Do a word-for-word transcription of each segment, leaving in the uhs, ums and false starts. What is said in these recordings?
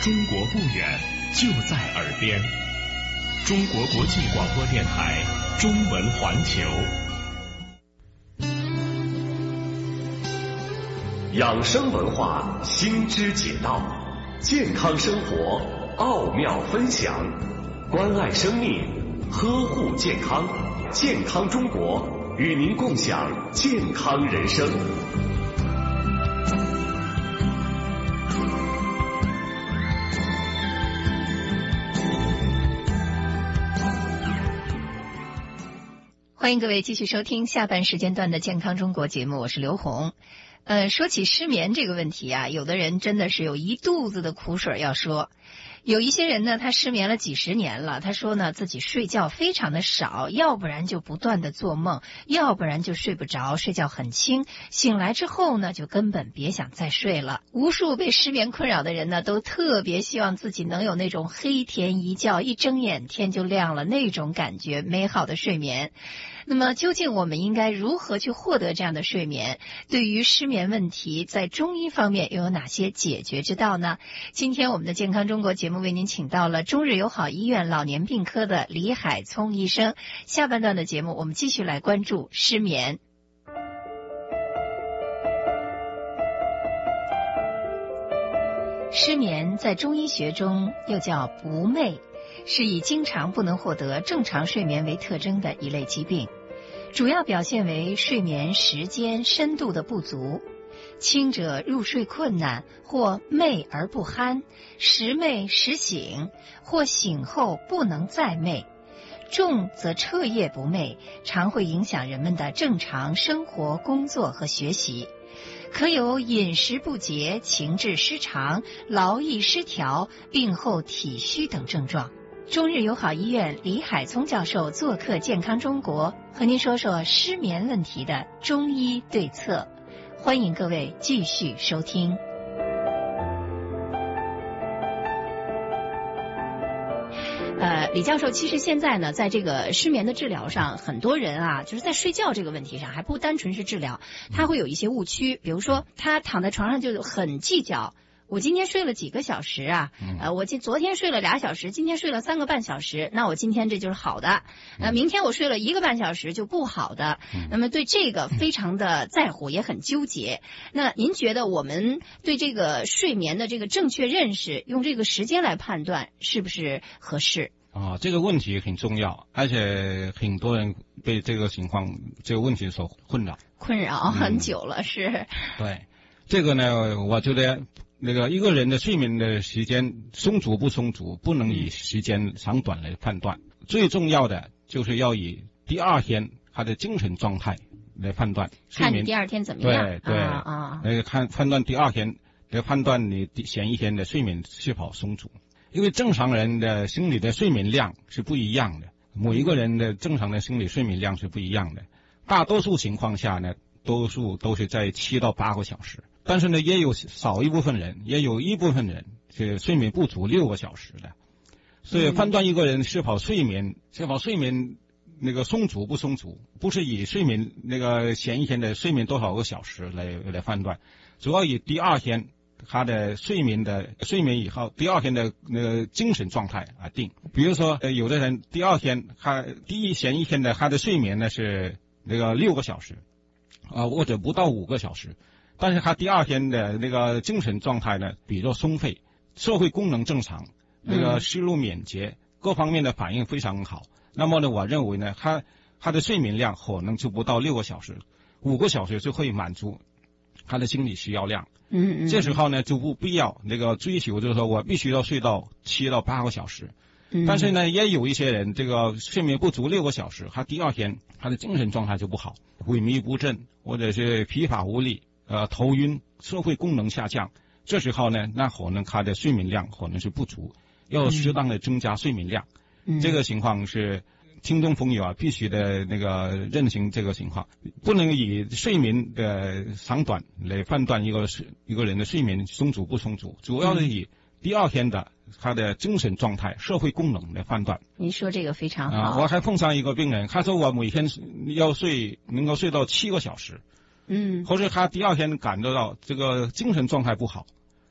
中国不远，就在耳边。中国国际广播电台中文环球，养生文化新知解道，健康生活奥妙分享，关爱生命，呵护健康，健康中国与您共享健康人生。 欢迎各位继续收听下半时间段的健康中国节目，我是刘红。呃，说起失眠这个问题啊，有的人真的是有一肚子的苦水要说。有一些人呢，他失眠了几十年了，他说呢自己睡觉非常的少，要不然就不断的做梦，要不然就睡不着，睡觉很轻，醒来之后呢就根本别想再睡了。无数被失眠困扰的人呢，都特别希望自己能有那种黑甜一觉，一睁眼天就亮了那种感觉，美好的睡眠。那么究竟我们应该如何去获得这样的睡眠？对于失眠问题，在中医方面又有哪些解决之道呢？今天我们的健康中国节目为您请到了中日友好医院老年病科的李海聪医生。下半段的节目我们继续来关注失眠。失眠在中医学中又叫不寐，是以经常不能获得正常睡眠为特征的一类疾病，主要表现为睡眠时间深度的不足，轻者入睡困难，或寐而不酣，时寐时醒，或醒后不能再寐；重则彻夜不寐，常会影响人们的正常生活、工作和学习。可有饮食不节、情志失常、劳逸失调、病后体虚等症状。中日友好医院李海聪教授做客健康中国，和您说说失眠问题的中医对策。欢迎各位继续收听。呃，李教授，其实现在呢，在这个失眠的治疗上，很多人啊，就是在睡觉这个问题上，还不单纯是治疗，他会有一些误区。比如说，他躺在床上就很计较，我今天睡了几个小时啊？呃，我今昨天睡了俩小时，今天睡了三个半小时，那我今天这就是好的。呃，明天我睡了一个半小时就不好的。那么对这个非常的在乎，也很纠结。那您觉得我们对这个睡眠的这个正确认识，用这个时间来判断是不是合适？ 啊，这个问题很重要，而且很多人被这个情况、这个问题所困扰， 困扰很久了，嗯、是。 对，这个呢，我觉得那个一个人的睡眠的时间充足不充足，不能以时间长短来判断。嗯、最重要的就是要以第二天他的精神状态来判断睡眠。 看你第二天怎么样？ 对对啊， 那个看判断第二天来判断你前一天的睡眠是否充足。因为正常人的心理的睡眠量是不一样的，每一个人的正常的心理睡眠量是不一样的。大多数情况下呢，多数都是在七到八个小时，但是呢，也有少一部分人，也有一部分人是睡眠不足六个小时的。所以判断一个人是否睡眠、嗯、是否睡眠那个充足不充足，不是以睡眠那个前一天的睡眠多少个小时来来判断，主要以第二天他的睡眠的睡眠以后第二天的那个精神状态而定。比如说呃有的人第二天他第一前一天的他的睡眠呢是那个六个小时啊、呃、或者不到五个小时，但是他第二天的那个精神状态呢比较充沛，社会功能正常，那个思路敏捷、嗯、各方面的反应非常好。那么呢我认为呢他他的睡眠量可能就不到六个小时，五个小时就会满足他的心理需要量。 嗯嗯， 这时候呢就不必要那个追求，就是说我必须要睡到七到八个小时。嗯，但是呢，也有一些人这个睡眠不足六个小时，他第二天他的精神状态就不好，萎靡不振，或者是疲乏无力，呃，头晕，社会功能下降。这时候呢，那可能他的睡眠量可能是不足，要适当的增加睡眠量。嗯，这个情况是听众朋友啊，必须的那个认清这个情况，不能以睡眠的长短来判断一个一个人的睡眠充足不充足，主要是以第二天的他的精神状态、社会功能来判断。 您说这个非常好。 啊，我还碰上一个病人，他说我每天要睡能够睡到七个小时， 嗯， 或者他第二天感觉到这个精神状态不好，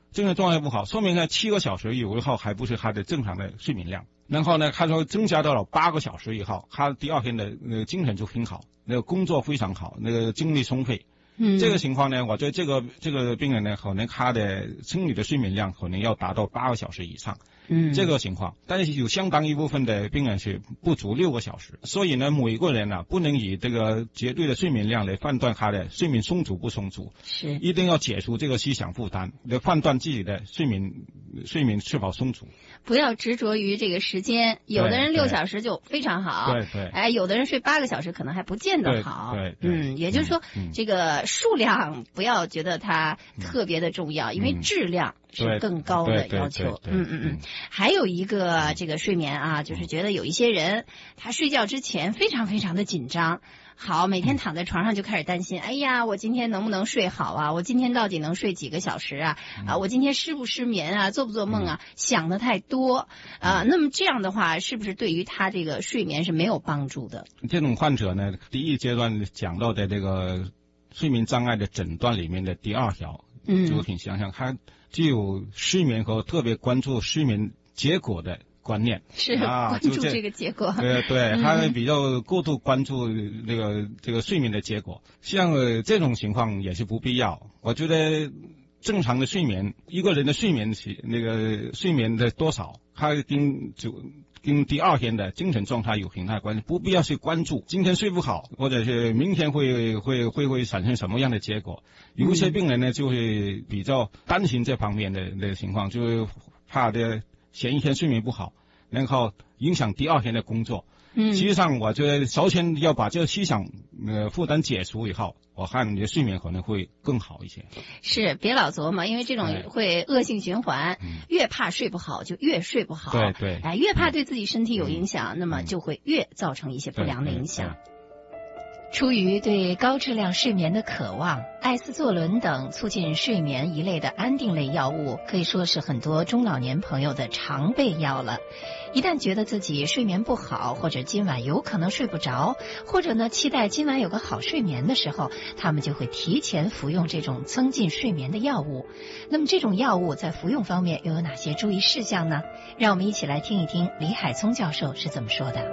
精神状态不好，说明呢七个小时以后还不是他的正常的睡眠量。然后呢，他说增加到了八个小时以后，他第二天的那个精神就很好，那个工作非常好，那个精力充沛。 嗯， 这个情况呢，我觉得这个这个病人呢，可能他的生理的睡眠量可能要达到八个小时以上。 嗯， 这个情况，但是有相当一部分的病人是不足六个小时，所以呢，每个人呢、啊、不能以这个绝对的睡眠量来判断他的睡眠充足不充足， 是一定要解除这个思想负担，来判断自己的睡眠睡眠是否充足。 不要执着于这个时间，有的人六小时就非常好， 对对， 哎，有的人睡八个小时可能还不见得好， 对 对, 对， 嗯，也就是说、嗯、这个数量不要觉得它特别的重要，嗯、因为质量是更高的要求，嗯嗯嗯。还有一个这个睡眠啊，就是觉得有一些人他睡觉之前非常非常的紧张。好，每天躺在床上就开始担心，哎呀，我今天能不能睡好啊？我今天到底能睡几个小时啊？啊，我今天失不失眠啊？做不做梦啊？想的太多啊。那么这样的话，是不是对于他这个睡眠是没有帮助的？ 这种患者呢，第一阶段讲到的这个睡眠障碍的诊断里面的第二条，嗯，就挺想想，他具有失眠和特别关注失眠结果的观念， 是啊，关注这个结果， 对对，他比较过度关注这个这个睡眠的结果，像、呃、这种情况也是不必要。我觉得正常的睡眠，一个人的睡眠那个睡眠的多少，他跟就跟第二天的精神状态有很大关系，不必要去关注今天睡不好，或者是明天会会会会产生什么样的结果。有一些病人呢，就会比较担心这方面的的情况，就怕的前一天睡眠不好，然后影响第二天的工作。嗯，实际上我觉得首先要把这个思想呃负担解除以后，我看你的睡眠可能会更好一些。 是，别老琢磨，因为这种会恶性循环，越怕睡不好就越睡不好。 对对， 哎，越怕对自己身体有影响，嗯、那么就会越造成一些不良的影响。出于对高质量睡眠的渴望，艾司唑仑等促进睡眠一类的安定类药物可以说是很多中老年朋友的常备药了。一旦觉得自己睡眠不好，或者今晚有可能睡不着，或者呢期待今晚有个好睡眠的时候，他们就会提前服用这种增进睡眠的药物。那么这种药物在服用方面又有哪些注意事项呢？让我们一起来听一听李海聪教授是怎么说的。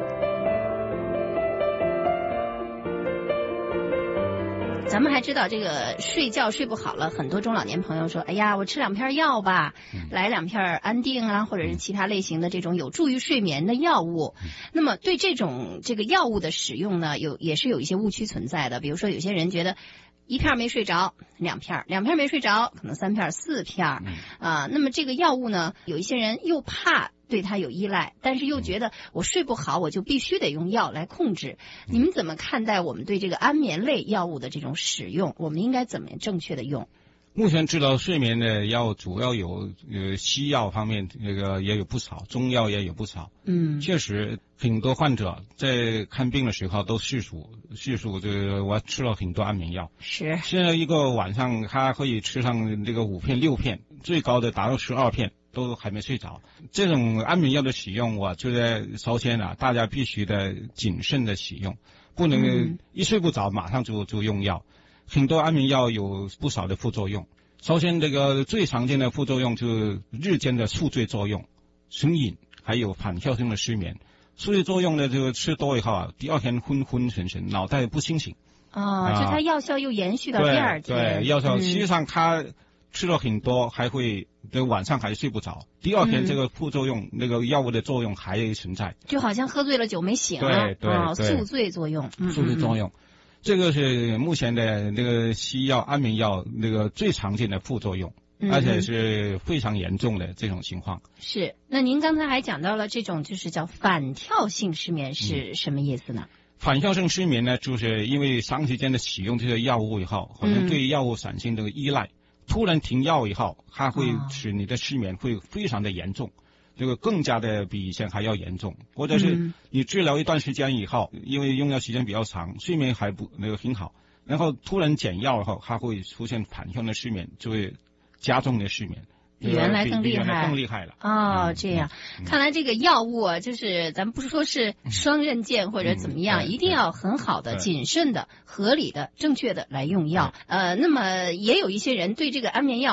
咱们还知道这个睡觉睡不好了，很多中老年朋友说，哎呀，我吃两片药吧，嗯、来两片安定啊，或者是其他类型的这种有助于睡眠的药物。嗯、那么对这种这个药物的使用呢，有也是有一些误区存在的。比如说有些人觉得一片没睡着，两片，两片没睡着，可能三片、四片啊、呃。那么这个药物呢，有一些人又怕对它有依赖，但是又觉得我睡不好，我就必须得用药来控制。你们怎么看待我们对这个安眠类药物的这种使用？我们应该怎么正确的用？ 目前治疗睡眠的药主要有呃西药方面，那个也有不少，中药也有不少。嗯，确实很多患者在看病的时候都叙述叙述这个我吃了很多安眠药。是，现在一个晚上他可以吃上这个五片六片，最高的达到十二片。都还没睡着，这种安眠药的使用，我觉得首先啊，大家必须的谨慎的使用，不能一睡不着马上就就用药。很多安眠药有不少的副作用。首先，这个最常见的副作用就是日间的宿醉作用、成瘾，还有反跳性的失眠。宿醉作用呢，就吃多以后啊，第二天昏昏沉沉，脑袋不清醒。 哦，就它药效又延续到第二天。 对，对药效、嗯、实际上它吃了很多，还会这晚上还睡不着，第二天这个副作用、嗯、那个药物的作用还存在， 就好像喝醉了酒没醒。 对对、哦、 宿醉作用， 宿醉作用、嗯嗯嗯，这个是目前的那个西药安眠药那个最常见的副作用，嗯、而且是非常严重的这种情况。 是，那您刚才还讲到了这种就是叫反跳性失眠是什么意思呢？嗯、 反跳性失眠呢，就是因为长时间的使用这些药物以后，可能对药物产生这个依赖。嗯，突然停药以后，它会使你的失眠会非常的严重，这个更加的比以前还要严重。或者是你治疗一段时间以后，因为用药时间比较长，睡眠还不那个很好，然后突然减药以后，它会出现反向的失眠，就会加重你的失眠。 比原来更厉害， 更厉害了。 哦，这样，嗯、看来这个药物啊，就是咱们不是说是双刃剑或者怎么样，嗯、一定要很好的、谨慎的、合理的、正确的来用药。呃，那么也有一些人对这个安眠药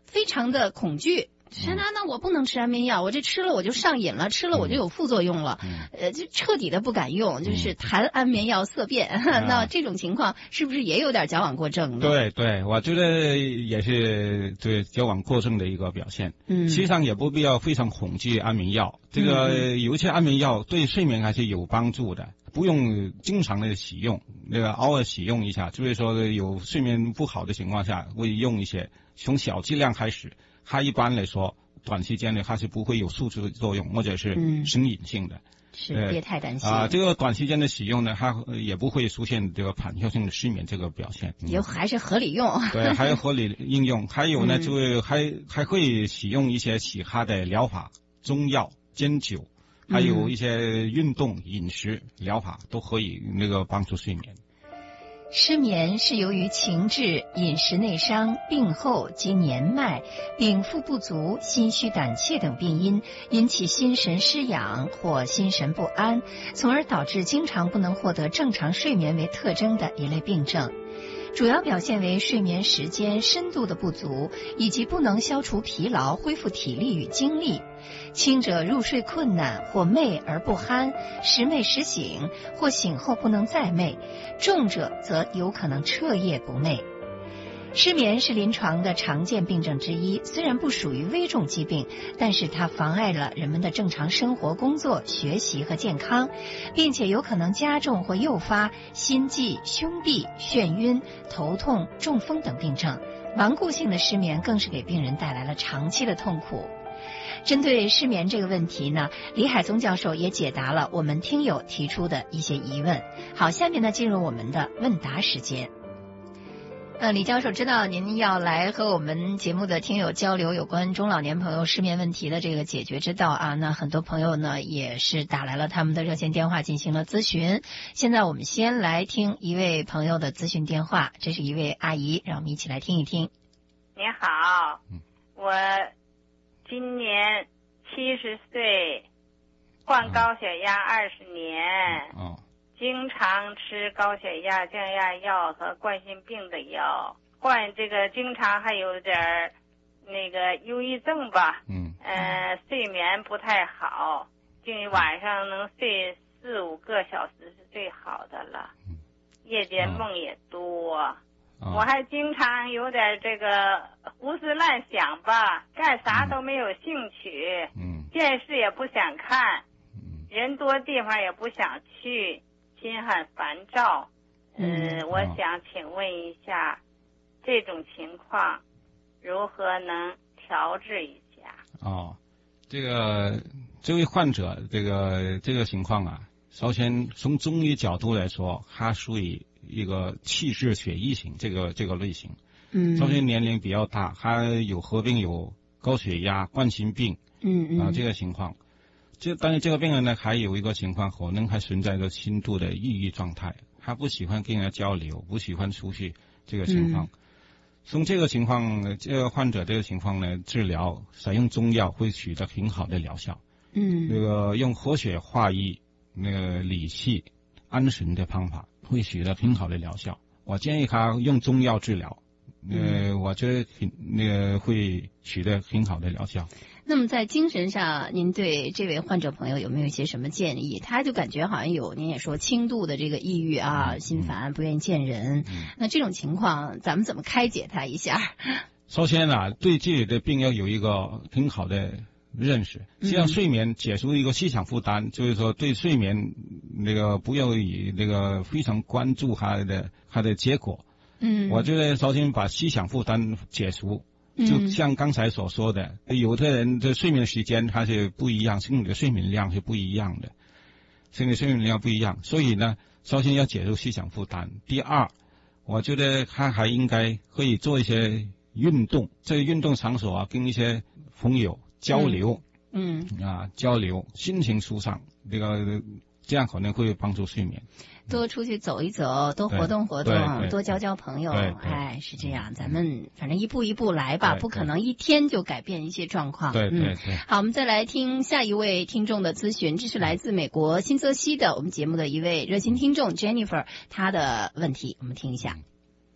非常的恐惧。是那那我不能吃安眠药，我这吃了我就上瘾了，吃了我就有副作用了， 嗯、 呃，就彻底的不敢用，就是谈安眠药色变。嗯、那这种情况是不是也有点矫枉过正呢？ 对对，我觉得也是对矫枉过正的一个表现。 嗯， 实际上也不必要非常恐惧安眠药，这个、嗯、有一些安眠药对睡眠还是有帮助的，不用经常的使用，那个偶尔使用一下，就是说有睡眠不好的情况下会用一些，从小剂量开始。它一般来说，短时间内它是不会有宿主作用，或者是成瘾性的。 嗯、是，别太担心啊、呃。这个短时间的使用呢，它也不会出现这个反效性的失眠这个表现。 也、嗯、还是合理用。 对，还有合理应用。还有呢，就还还会使用一些其他的疗法，中药、针灸，还有一些运动、饮食疗法都可以那个帮助睡眠。 失眠是由于情志、饮食内伤、病后及年迈、禀赋不足、心虚胆怯等病因，引起心神失养或心神不安，从而导致经常不能获得正常睡眠为特征的一类病症。主要表现为睡眠时间深度的不足，以及不能消除疲劳、恢复体力与精力。轻者入睡困难，或寐而不酣，时寐时醒，或醒后不能再寐；重者则有可能彻夜不寐。失眠是临床的常见病症之一，虽然不属于危重疾病，但是它妨碍了人们的正常生活、工作、学习和健康，并且有可能加重或诱发心悸、胸痹、眩晕、头痛、中风等病症。顽固性的失眠更是给病人带来了长期的痛苦。针对失眠这个问题呢，李海松教授也解答了我们听友提出的一些疑问。好，下面呢进入我们的问答时间。呃，李教授知道您要来和我们节目的听友交流有关中老年朋友失眠问题的这个解决之道啊，那很多朋友呢也是打来了他们的热线电话进行了咨询。现在我们先来听一位朋友的咨询电话，这是一位阿姨，让我们一起来听一听。 你好，我今年七十岁，患高血压二十年。 哦。 经常吃高血压、降压药和冠心病的药，患这个经常还有点儿那个忧郁症吧。 嗯。 呃，睡眠不太好，就晚上能睡四五个小时是最好的了。嗯。夜间梦也多。哦。我还经常有点这个胡思乱想吧，干啥都没有兴趣。 嗯。 电视也不想看。 嗯。 人多地方也不想去。心很烦躁，嗯、呃，我想请问一下，这种情况如何能调治一下？ 哦，这个这位患者这个这个情况啊，首先从中医角度来说，他属于一个气滞血瘀型这个这个类型。 嗯。 首先年龄比较大，他有合并有高血压、冠心病， 嗯嗯啊这个情况。这但是这个病人呢，还有一个情况，可能还存在一个轻度的抑郁状态，他不喜欢跟人家交流，不喜欢出去，这个情况。嗯、从这个情况，这个患者这个情况呢，治疗使用中药会取得很好的疗效。 嗯， 那个用活血化瘀、那个理气、安神的方法会取得很好的疗效。我建议他用中药治疗，呃，我觉得很那个会取得很好的疗效。 那么在精神上，您对这位患者朋友有没有一些什么建议？他就感觉好像有，您也说轻度的这个抑郁啊， 嗯、 心烦，不愿意见人。 嗯、 那这种情况，咱们怎么开解他一下？ 首先啊，对自己的病要有一个很好的认识。实际上，睡眠解除一个思想负担，嗯、就是说对睡眠那个不要以那个非常关注他的他的结果。 嗯， 我觉得首先把思想负担解除。就像刚才所说的，嗯、有的人的睡眠时间它是不一样，身体的睡眠量是不一样的，身体睡眠量不一样，所以呢，首先要解除思想负担。第二，我觉得他还应该可以做一些运动，这个运动场所啊，跟一些朋友交流， 嗯， 嗯啊交流，心情舒畅，这个这样可能会帮助睡眠。 多出去走一走，多活动活动，多交交朋友，哎，是这样。咱们反正一步一步来吧，不可能一天就改变一些状况。 对对对。 好，我们再来听下一位听众的咨询，这是来自美国新泽西的我们节目的一位热心听众 Jennifer， 她的问题，我们听一下。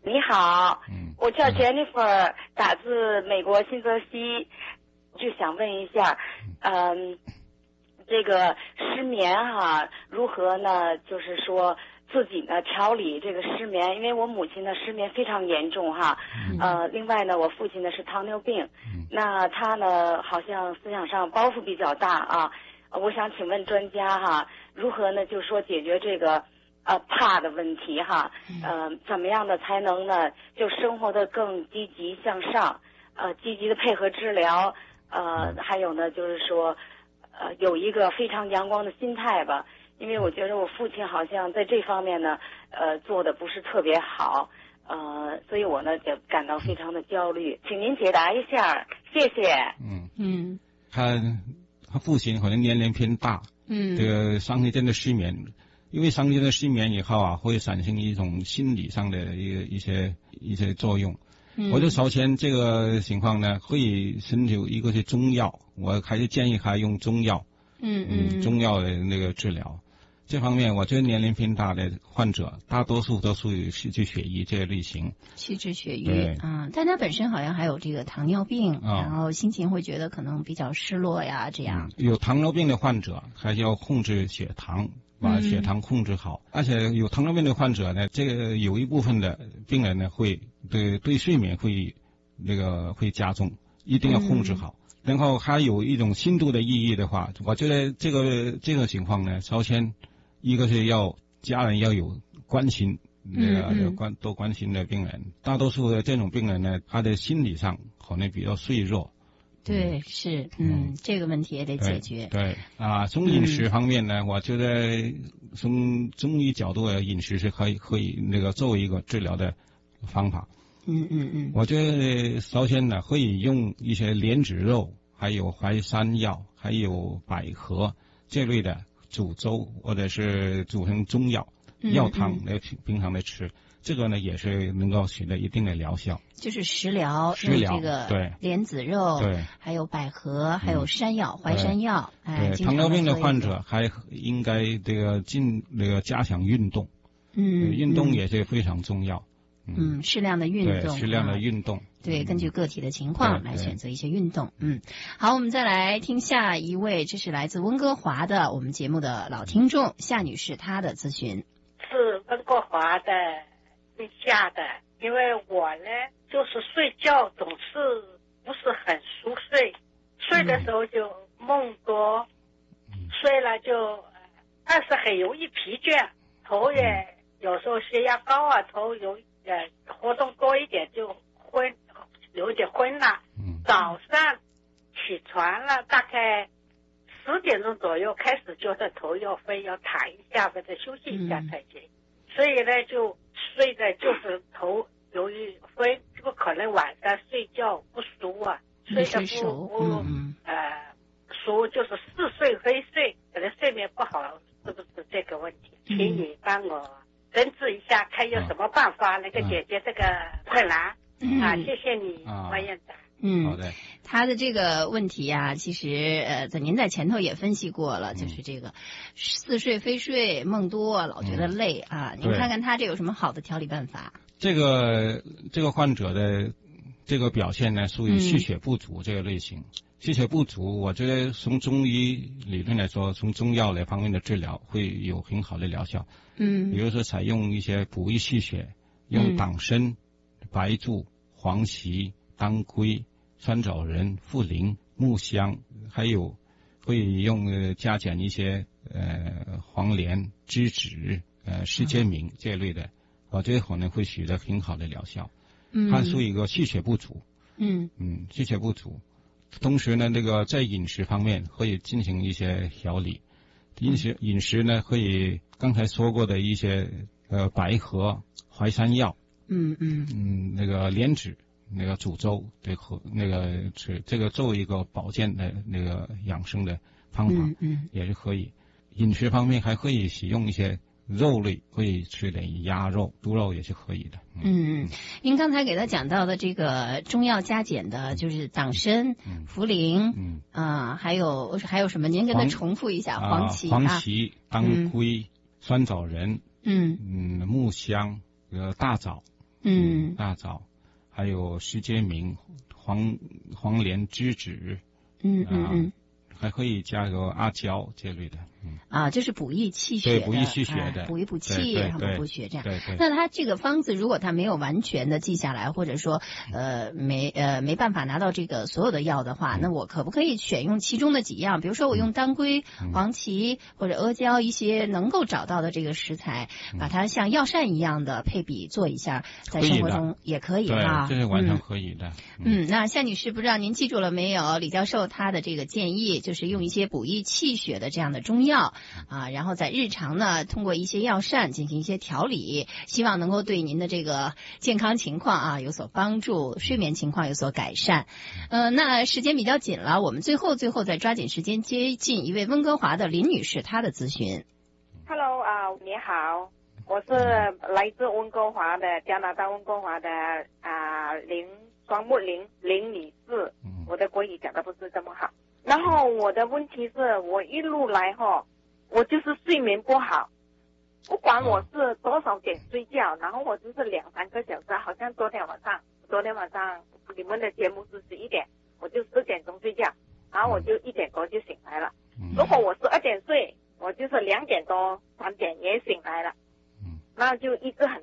你好，嗯，我叫 Jennifer，、嗯、打自美国新泽西，就想问一下，嗯，这个失眠哈、啊，如何呢？就是说自己呢调理这个失眠，因为我母亲呢失眠非常严重哈，嗯、呃，另外呢我父亲呢是糖尿病，嗯、那他呢好像思想上包袱比较大啊，我想请问专家哈，如何呢？就是说解决这个。呃，怕的问题哈，呃，怎么样的才能呢，就生活的更积极向上，呃，积极的配合治疗，呃，还有呢，就是说，呃，有一个非常阳光的心态吧。因为我觉得我父亲好像在这方面呢，呃，做的不是特别好，呃，所以我呢就感到非常的焦虑，请您解答一下，谢谢。 嗯嗯，他他父亲可能年龄偏大，嗯，这个长时间的失眠。因为长期的失眠以后啊，会产生一种心理上的一个一些一些作用。嗯、我就首先这个情况呢，会寻求一个是中药，我还是建议他用中药。嗯嗯，中药的那个治疗，这方面我觉得年龄偏大的患者，大多数都属于失去血瘀这个类型。 失去血瘀啊，但他本身好像还有这个糖尿病，啊、然后心情会觉得可能比较失落呀，这样。 嗯、有糖尿病的患者还是要控制血糖。把血糖控制好，嗯、而且有糖尿病的患者呢，这个有一部分的病人呢会对对睡眠会那个会加重，一定要控制好。嗯、然后还有一种轻度的抑郁的话，我觉得这个这个情况呢，首先一个是要家人要有关心，那个嗯嗯关多关心的病人，大多数的这种病人呢，他的心理上可能比较脆弱。 对，是，嗯，嗯这个问题也得解决。 对啊，从饮食方面呢，嗯、我觉得从中医角度的饮食是可以可以那个作为一个治疗的方法。 嗯嗯嗯。 我觉得首先呢，可以用一些莲子肉，还有淮山药，还有百合这类的煮粥，或者是煮成中药、嗯、药汤来平常的吃。这个呢也是能够取得一定的疗效， 就是食疗， 食疗这个对莲子肉， 对， 还有百合，还有山药、淮山药，哎， 对，糖尿病的患者还应该这个尽那个加强运动， 嗯， 运动也是非常重要， 嗯，适量的运动， 适量的运动， 对，根据个体的情况来选择一些运动，嗯，好，我们再来听下一位，这是来自温哥华的我们节目的老听众夏女士，她的咨询是温哥华的。下的，因为我呢就是睡觉总是不是很熟睡，睡的时候就梦多，嗯、睡了就但是很容易疲倦，头也有时候血压高啊，头有呃活动多一点就昏，有点昏了。嗯、早上起床了，大概十点钟左右开始觉得头要昏，要躺一下或者休息一下才行。嗯所以呢，就睡的就是头由于昏，这个可能晚上睡觉不熟啊，睡得不不、嗯、呃熟，就是似睡非睡，可能睡眠不好，是不是这个问题？请你帮我诊治一下，看有什么办法能够解决这个困难、嗯、啊！谢谢你，王院长。 嗯，好的。他的这个问题啊，其实呃，在您在前头也分析过了，嗯、就是这个似睡非睡、梦多，老觉得累、嗯、啊。您看看他这有什么好的调理办法？ 这个这个患者的这个表现呢，属于气血不足这个类型。嗯、气血不足，我觉得从中医理论来说，从中药来方面的治疗会有很好的疗效。嗯，比如说采用一些补益气血，用党参、嗯、白术、黄芪、当归。酸枣仁、茯苓、木香，还有会用呃加减一些呃黄连、栀子、呃释迦明这类的，我觉得可能会取得很好的疗效。嗯，它属于一个气血不足。嗯嗯，气血不足，同时呢，那个在饮食方面可以进行一些调理。饮食饮食呢，可以刚才说过的一些呃百合、淮山药。嗯嗯嗯，那个莲子。那个煮粥对和那个吃这个作为一个保健的那个养生的方法，嗯嗯，也是可以。饮食方面还可以使用一些肉类，可以吃点鸭肉、猪肉也是可以的。 嗯嗯，您刚才给他讲到的这个中药加减的，就是党参、嗯、茯苓，嗯啊、呃，还有还有什么？您跟他重复一下，黄芪、 黄芪、当归、嗯、酸枣仁， 嗯嗯，木香、呃大枣。 嗯， 大枣，还有石碣明、黄黄连、栀子， 嗯嗯嗯。 还可以加个阿胶这类的，嗯啊，这是补益气血的， 对，补益气血的， 哎、补益补气，然后补补血这样。 对对。 那他这个方子如果他没有完全的记下来，或者说呃没呃没办法拿到这个所有的药的话，嗯、那我可不可以选用其中的几样？比如说我用当归、嗯、黄芪或者阿胶一些能够找到的这个食材，嗯、把它像药膳一样的配比做一下，在生活中也可以哈。 对，这是完全可以的。 嗯，嗯那夏女士不知道您记住了没有？李教授他的这个建议就是用一些补益气血的这样的中药啊，然后在日常呢通过一些药膳进行一些调理，希望能够对您的这个健康情况啊有所帮助，睡眠情况有所改善。呃，那时间比较紧了，我们最后最后再抓紧时间接近一位温哥华的林女士她的咨询。 Hello 啊、uh, 你好，我是来自温哥华的加拿大温哥华的啊、uh, 林双木林林女士，我的国语讲的不是这么好。然后我的问题是我一路来哈，我就是睡眠不好，不管我是多少点睡觉，然后我就是两三个小时，好像昨天晚上，昨天晚上你们的节目是十一点，我就十点钟睡觉，然后我就一点多就醒来了。如果我十二点睡，我就是两点多、三点也醒来了，那就一直很